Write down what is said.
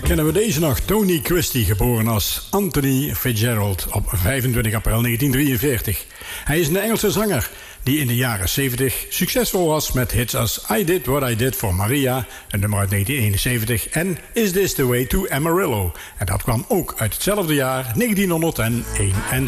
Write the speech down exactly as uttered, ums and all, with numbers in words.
kennen we deze nog. Tony Christie, geboren als Anthony Fitzgerald op vijfentwintig april negentien drieënveertig. Hij is een Engelse zanger die in de jaren zeventig succesvol was met hits als I Did What I Did for Maria, een nummer uit negentien eenenzeventig, en Is This the Way to Amarillo. En dat kwam ook uit hetzelfde jaar, negentienhonderdeenenzeventig.